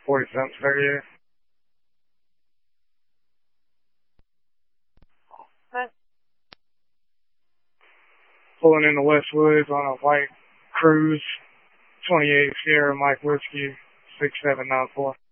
47 38. Okay. Pulling into Westwoods on a white Cruise, 28 Sierra Mike Whiskey, 6794.